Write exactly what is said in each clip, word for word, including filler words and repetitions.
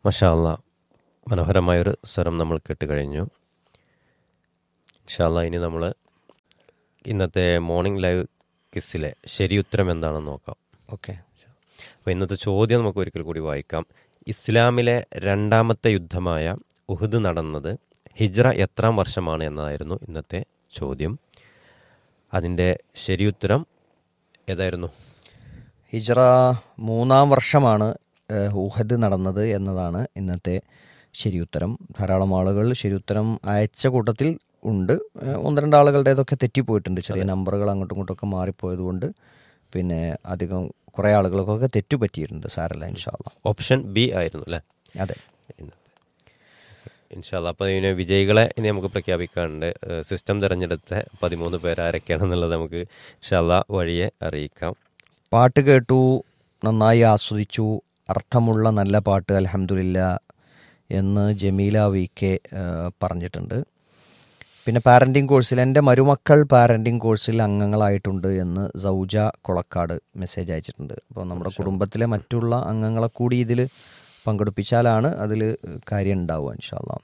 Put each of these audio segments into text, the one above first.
മാഷാ അല്ലാഹ്, മനോഹരമായൊരു സ്വരം നമ്മൾ കേട്ട് കഴിഞ്ഞു. ഇൻഷാ അല്ലാഹ്, ഇനി നമ്മൾ ഇന്നത്തെ മോർണിംഗ് ലൈവ് ക്വിസിലെ ശരിയുത്തരം എന്താണെന്ന് നോക്കാം. ഓക്കെ. അപ്പോൾ ഇന്നത്തെ ചോദ്യം നമുക്ക് ഒരിക്കൽ കൂടി വായിക്കാം. ഇസ്ലാമിലെ രണ്ടാമത്തെ യുദ്ധമായ ഉഹുദ് നടന്നത് ഹിജ്റ എത്രാം വർഷമാണ് എന്നതായിരുന്നു ഇന്നത്തെ ചോദ്യം. അതിൻ്റെ ശരിയുത്തരം ഏതായിരുന്നു? ഹിജ്റ മൂന്നാം വർഷമാണ് ഏഹ്, ഉഹദ് നടന്നത് എന്നതാണ് ഇന്നത്തെ ശരിയുത്തരം. ധാരാളം ആളുകൾ ശരിയുത്തരം അയച്ച കൂട്ടത്തിൽ ഉണ്ട്. ഏഹ്, ഒന്ന് രണ്ട് ആളുകളുടേതൊക്കെ തെറ്റിപ്പോയിട്ടുണ്ട്. ചെറിയ നമ്പറുകൾ അങ്ങോട്ടും ഇങ്ങോട്ടൊക്കെ മാറിപ്പോയത് കൊണ്ട് പിന്നെ അധികം കുറേ ആളുകൾക്കൊക്കെ തെറ്റുപറ്റിയിട്ടുണ്ട്. സാരല്ല, ഇൻഷാ അല്ലാഹ്. ഓപ്ഷൻ ബി ആയിരുന്നു അല്ലേ? അതെ. ഇൻഷാ അല്ലാഹ്, അപ്പോൾ ഇതിനെ വിജയികളെ ഇനി നമുക്ക് പ്രഖ്യാപിക്കാനുണ്ട്. ഏഹ്, സിസ്റ്റം തിരഞ്ഞെടുത്ത പതിമൂന്ന് പേര് ആരൊക്കെയാണെന്നുള്ളത് നമുക്ക് ഇൻഷാ അല്ലാഹ് വഴിയെ അറിയിക്കാം. പാട്ട് കേട്ടു, നന്നായി ആസ്വദിച്ചു, അർത്ഥമുള്ള നല്ല പാട്ട്, അൽഹംദുലില്ലാ എന്ന് ജമീല വി കെ ഏഹ്, പറഞ്ഞിട്ടുണ്ട്. പിന്നെ പാരൻറ്റിങ് കോഴ്സിൽ എൻ്റെ മരുമക്കൾ പാരൻറ്റിങ് കോഴ്സിൽ അംഗങ്ങളായിട്ടുണ്ട് എന്ന് സൗജ കൊളക്കാട് മെസ്സേജ് അയച്ചിട്ടുണ്ട്. അപ്പോൾ നമ്മുടെ കുടുംബത്തിലെ മറ്റുള്ള അംഗങ്ങളെ കൂടി ഇതിൽ പങ്കെടുപ്പിച്ചാലാണ് അതിൽ കാര്യം ഉണ്ടാവുക ഇൻഷാ അല്ലാഹ്.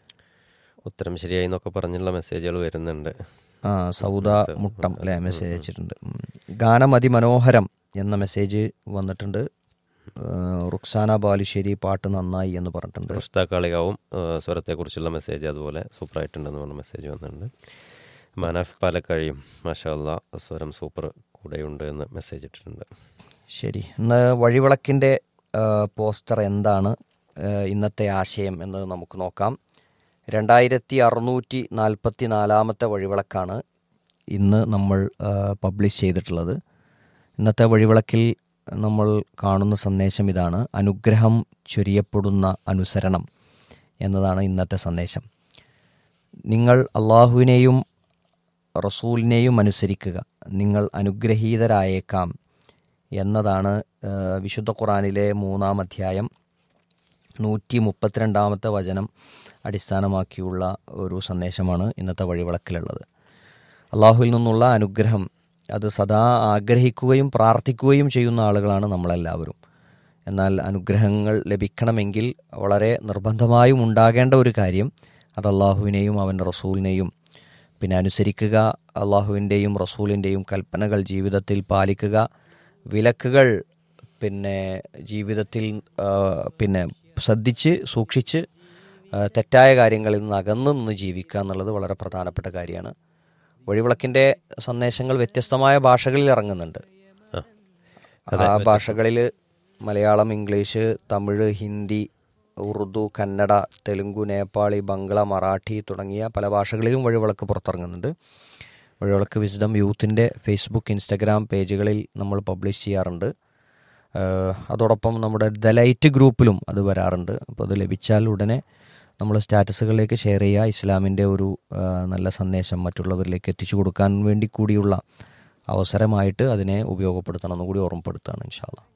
ഉത്തരം ശരിയായി എന്നൊക്കെ പറഞ്ഞുള്ള മെസ്സേജുകൾ വരുന്നുണ്ട്. ആ സൗദ മുട്ടം അല്ലേ മെസ്സേജ് അയച്ചിട്ടുണ്ട്. ഉം. ഗാനം അതിമനോഹരം എന്ന മെസ്സേജ് വന്നിട്ടുണ്ട്. ഏഹ്, റുക്സാന ബാലുശ്ശേരി പാട്ട് നന്നായി എന്ന് പറഞ്ഞിട്ടുണ്ട്. റുഷ്ത കാളികാവും ഏഹ്, സ്വരത്തെക്കുറിച്ചുള്ള മെസ്സേജ് അതുപോലെ സൂപ്പറായിട്ടുണ്ടെന്ന് പറഞ്ഞ മെസ്സേജ് വന്നിട്ടുണ്ട്. മാനാഫ് പാലക്കഴിയും മാഷാ അല്ലാഹ് സ്വരം സൂപ്പർ കൂടെയുണ്ട് എന്ന് മെസ്സേജ് ഇട്ടിട്ടുണ്ട്. ശരി, ഇന്ന് വഴിവിളക്കിൻ്റെ ഏഹ്, പോസ്റ്റർ എന്താണ്, ഏഹ്, ഇന്നത്തെ ആശയം എന്ന് നമുക്ക് നോക്കാം. രണ്ടായിരത്തി അറുന്നൂറ്റി നാൽപ്പത്തി നാലാമത്തെ വഴിവിളക്കാണ് ഇന്ന് നമ്മൾ ഏഹ്, പബ്ലിഷ് ചെയ്തിട്ടുള്ളത്. ഇന്നത്തെ വഴിവിളക്കിൽ നമ്മൾ കാണുന്ന സന്ദേശം ഇതാണ്: അനുഗ്രഹം ചൊരിയപ്പെടുന്ന അനുസരണം എന്നതാണ് ഇന്നത്തെ സന്ദേശം. നിങ്ങൾ അള്ളാഹുവിനെയും റസൂലിനെയും അനുസരിക്കുക, നിങ്ങൾ അനുഗ്രഹീതരായേക്കാം എന്നതാണ് ഏഹ്, വിശുദ്ധ ഖുറാനിലെ മൂന്നാം അധ്യായം നൂറ്റി മുപ്പത്തിരണ്ടാമത്തെ വചനം അടിസ്ഥാനമാക്കിയുള്ള ഒരു സന്ദേശമാണ് ഇന്നത്തെ വഴിവിളക്കിലുള്ളത്. അള്ളാഹുവിൽ നിന്നുള്ള അനുഗ്രഹം അത് സദാ ആഗ്രഹിക്കുകയും പ്രാർത്ഥിക്കുകയും ചെയ്യുന്ന ആളുകളാണ് നമ്മളെല്ലാവരും. എന്നാൽ അനുഗ്രഹങ്ങൾ ലഭിക്കണമെങ്കിൽ വളരെ നിർബന്ധമായും ഉണ്ടാകേണ്ട ഒരു കാര്യം അത് അള്ളാഹുവിനെയും അവൻ്റെ റസൂലിനെയും പിന്നെ അനുസരിക്കുക, അള്ളാഹുവിൻ്റെയും റസൂലിൻ്റെയും കൽപ്പനകൾ ജീവിതത്തിൽ പാലിക്കുക, വിലക്കുകൾ പിന്നെ ജീവിതത്തിൽ ആ, പിന്നെ ശ്രദ്ധിച്ച് സൂക്ഷിച്ച് ആ, തെറ്റായ കാര്യങ്ങളിൽ നിന്ന് അകന്നു നിന്ന് ജീവിക്കുക എന്നുള്ളത് വളരെ പ്രധാനപ്പെട്ട കാര്യമാണ്. വഴിവിളക്കിൻ്റെ സന്ദേശങ്ങൾ വ്യത്യസ്തമായ ഭാഷകളിൽ ഇറങ്ങുന്നുണ്ട്. ആ ഭാഷകളിൽ മലയാളം, ഇംഗ്ലീഷ്, തമിഴ്, ഹിന്ദി, ഉറുദു, കന്നഡ, തെലുങ്കു, നേപ്പാളി, ബംഗ്ല, മറാഠി തുടങ്ങിയ പല ഭാഷകളിലും വഴിവിളക്ക് പുറത്തിറങ്ങുന്നുണ്ട്. വഴിവിളക്ക് വിസ്ഡം യൂത്തിൻ്റെ ഫേസ്ബുക്ക്, ഇൻസ്റ്റഗ്രാം പേജുകളിൽ നമ്മൾ പബ്ലിഷ് ചെയ്യാറുണ്ട്. ഏഹ്, അതോടൊപ്പം നമ്മുടെ ദലൈറ്റ് ഗ്രൂപ്പിലും അത് വരാറുണ്ട്. അപ്പോൾ അത് ലഭിച്ചാൽ ഉടനെ നമ്മൾ സ്റ്റാറ്റസുകളിലേക്ക് ഷെയർ ചെയ്യുക. ഇസ്ലാമിൻ്റെ ഒരു ആ, നല്ല സന്ദേശം മറ്റുള്ളവരിലേക്ക് എത്തിച്ചു കൊടുക്കാൻ വേണ്ടി കൂടിയുള്ള അവസരമായിട്ട് അതിനെ ഉപയോഗപ്പെടുത്തണം എന്നുകൂടി ഓർമ്മപ്പെടുത്തുകയാണ് ഇൻഷാ അല്ലാഹ്.